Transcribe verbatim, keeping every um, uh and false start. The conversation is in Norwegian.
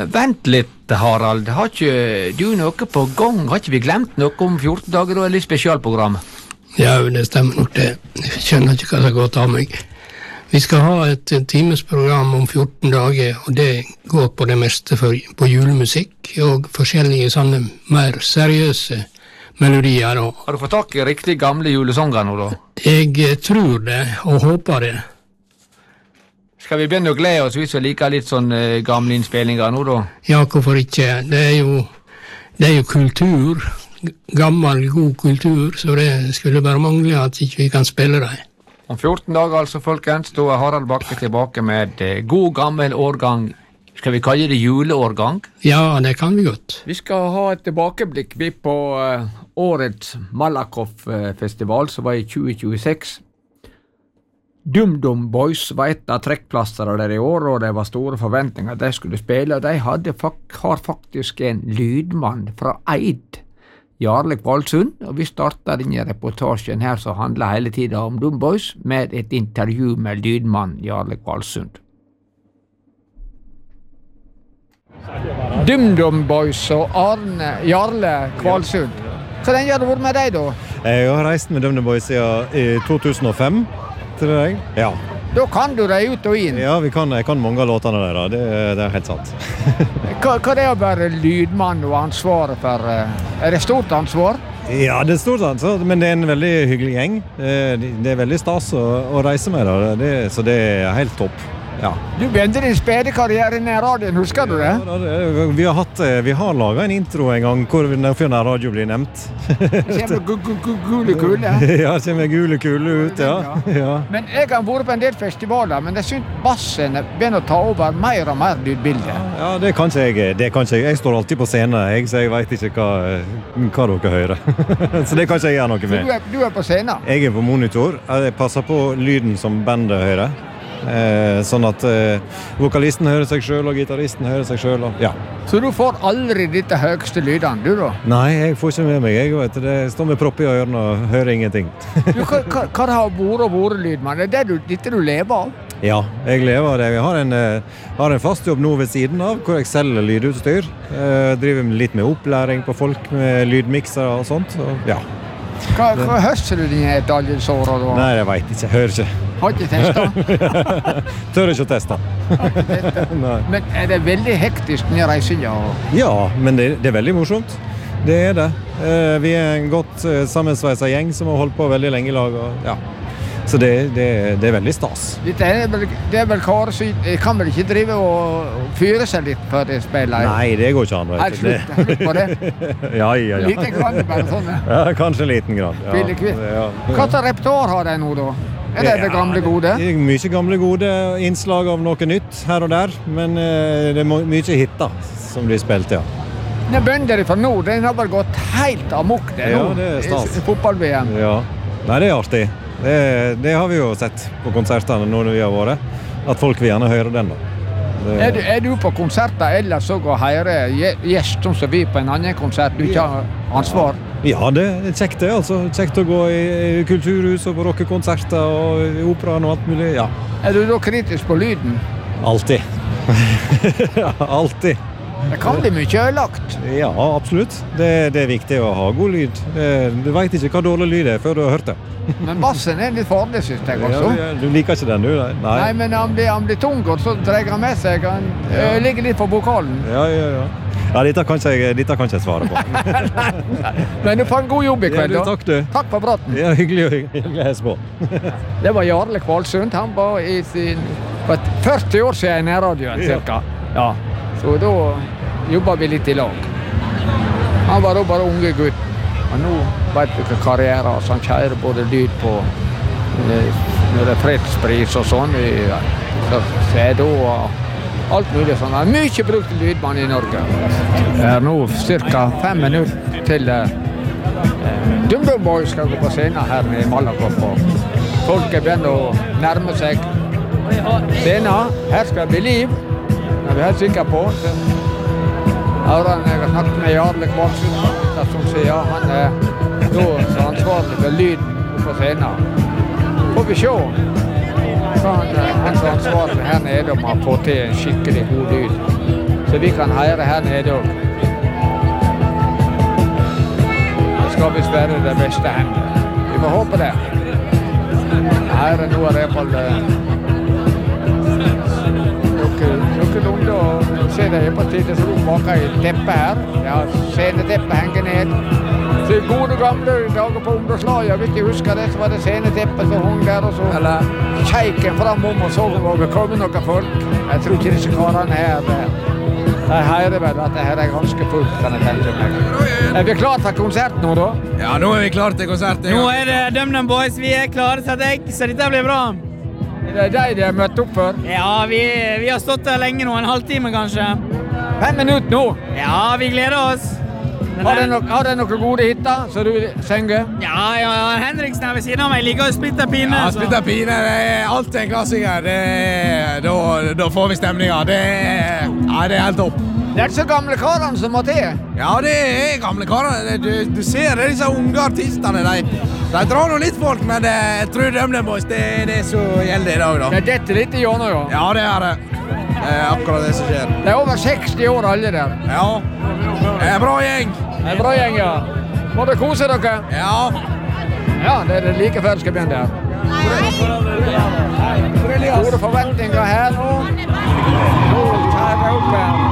Vent litt, Harald. Har ikke du noe på gang? Har ikke vi glemt noe om fjorten dager? Da er det litt spesialprogram. Ja, det stemmer nok det. Jeg skjønner ikke hva det har gått av meg. Vi skal ha et timesprogram om fjorten dager, og det går på det meste for, på julemusikk og forskjellige sånne mer seriøse melodier. Og har du fått tak i riktig gamle julesanger nå, da? Jeg tror det, og håper det. Skal vi begynne å glede oss hvis vi liker litt sånn uh, gamle innspillinger nå, da? Ja, hvorfor ikke? Det er jo, det er jo kultur, gammel, god kultur, så det skulle bare mangle at ikke vi kan spille det. Om fjorten dager, altså, folkens, da er Harald Bakke tilbake med uh, god gammel årgang. Skal vi kalle det juleårgang? Ja, det kan vi godt. Vi skal ha et tilbakeblikk vi på uh, årets Malakoff-festival, som var i tjue tjueseks. DumDum Boys var et av trekkplassere der i år, og det var store forventninger at de skulle spille, og de hadde, har faktisk en lydmann fra Eid, Jarle Kvalsund, og vi starter denne reportasjen her som handler hele tiden om Dum Boys, med et intervju med lydmann Jarle Kvalsund. DumDum Boys og Arne, Jarle Kvalsund. Hvordan har det vært med deg da? Jeg har reist med DumDum Boys siden i to tusen og fem. Jeg. Ja. Da kan du deg ut og inn? Ja, vi kan, jeg kan mange av låtene der, det, det er helt sant. hva, hva er det å være lydmann og ansvaret for? Er det stort ansvar? Ja, det er stort ansvar, men det er en veldig hyggelig gjeng. Det er veldig stas å, å reise med, det, så det er helt topp. Ja. Du begynte din spede karriere i nærradioen, husker du det? Ja, det vi har, hatt, vi har laget en intro en gang hvor nærradio blir nevnt. Det kommer gule kule. Ja, det kommer gule kule ut, ja. Ja. Men jeg har vært på en del festivaler, men jeg synes bassen begynner å ta over mer og mer lydbildet. Ja, det kan ikke jeg. Det kan ikke jeg. Jeg står alltid på scenen, jeg, så jeg vet ikke hva, hva dere hører. Så det kan ikke jeg gjøre noe med. Du er, du er på scenen? Jeg er på monitor. Jeg passer på lyden som bandet hører. Eh, sånn at eh, vokalisten hører seg selv og gitaristen hører seg selv og, ja. Så du får aldri dette høyeste lydene, du da? Nei, jeg får ikke med meg. Jeg vet, det står med propp i ørene og hører ingenting. Du, hva, hva, hva har vært og vært lydmann? Er det du, dette du lever av? Ja, jeg lever av det. Jeg har en, har en fast jobb nå ved siden av, hvor jeg selger lydutstyr. Jeg driver litt med opplæring på folk med lydmikser og sånt. Og, ja. Hva, hva høster du dine daljesårer da? Nei, jeg vet ikke. Jeg hører ikke. Har ikke testet? Tør ikke å teste. Men er det veldig hektisk med reisinga? Ja, men det, det er veldig morsomt. Det er det. Vi er en godt sammensveiset gjeng som har holdt på veldig lenge i lag. Og, ja. Så det, det, det er veldig stas. Det er vel, det er vel kare, så jeg kan vel ikke drive og fyre seg litt før det spiller? Nei, det går ikke an. Helt slutt, slutt på det? Ja, ja, ja. Liten grann bare sånn? Ja, kanskje en liten grann. Ja. Ja. Hva slags repertoar har de nå da? Er det ja, det gamle gode? Det er mye gamle gode innslag av noe nytt her og der, men det er mye hitter som blir spilt, ja. Den bønder fra nord, den har bare gått helt amok det ja, nå, det er stas. I fotball-V M. Ja, nei, det er artig. Det, det har vi jo sett på konsertene når vi har vært, at folk vil gjerne høre den da. Det... Er, du, er du på konserter ellers så går høre gjest som vi på en annen konsert, du ikke har ansvar? Ja, det er kjekt det, altså. Kjekt å gå i, i kulturhus og på rockekonserter og i operaen og alt mulig, ja. Er du da kritisk på lyden? Alltid. Alltid. Det kan bli mye ødelagt. Ja, absolutt. Det, det er viktig å ha god lyd. Du vet ikke hva dårlig lyd er før du har hørt det. Men bassen er litt farlig, synes jeg også. Ja, du liker ikke den, du? Nei, Nei men han blir, han blir tung, og så dreier han med seg. Han ja. ligger litt på vokalen. Ja, ja, ja. Ja, dette kan ikke jeg, dette kan ikke jeg svare på. Men du får en god jobb i kveld, ja, du, takk, du. Takk for praten. Ja, hyggelig, hyggelig helse på. Det var Jarle Kvalsund. Han var i sin, for førti år siden i nærradioen, cirka. Ja. Så da jobber vi litt i lag. Han var da bare unge gutt. Og nå vet vi hva karriere, så han kjører både lyd på når det er fredspris og sånn. Så er det alt mulig sånn. Han er mye brukt lydmann i Norge. Det er nå cirka fem minutter til eh, DumDum Boys skal gå på scenen her i Malakoff. Folk er begynt å nærme seg scenen. Her skal det bli liv. Det er vi helt sikre på. Aran, jeg har snakket med Jarle Kvalsund, som sier han er da ansvarlig for lyden på scenen. Får vi se hva han, han er ansvarlig her nede om å få til en skikkelig god lyd. så vi kan heire her nede også. Så skal vi sperre det beste hende. Vi får håpe det. Her er noe i hvert fall noe lunde og se det er på tide så du baker i teppet her. Ja, sceneteppet henger ned. Så i gode gamle dager på ungdomslaget, jeg vil ikke huske det, så var det sceneteppet som hung der, og så kjeiken framom og så om det kom noen folk. Jeg tror ikke disse karene her, jeg hører vel at det her er ganske fullt, kan jeg tenke meg. Er vi klar til konsert nå da? Ja, nå er vi klar til konsert. Nå er det DumDum Boys, vi er klare til deg, så dette blir bra. Er det deg de har møtt opp for? Ja, vi, vi har stått der lenge nå, en halvtime kanskje. Fem minutter nå? Ja, vi gleder oss. Har dere noen, har dere noen gode hitter, så du synger? Ja, ja, ja, Henriksen her ved siden av meg liker å splitte pine. Ja, splitte pine, det er alltid en klassiker. Det er, da, da får vi stemninger. Det er, ja, det er helt topp. Det er ikke så gamle karene som må til. Ja, det er gamle karene. Du, du ser det, disse unge artistene. De, de drar noe litt folk, men det, jeg tror DumDum Boys, det er det som gjelder i dag. Da. Det er dette litt i hjørnet, ja. Ja, det er det. Det er akkurat det som skjer. Det er over seksti år alle der. Ja, det er en bra gjeng. Det er bra gjeng, ja. Må dere kose dere? Ja. Ja, det er det like før det skal begynne her. Gode forventninger her nå. Nå tar jeg opp her.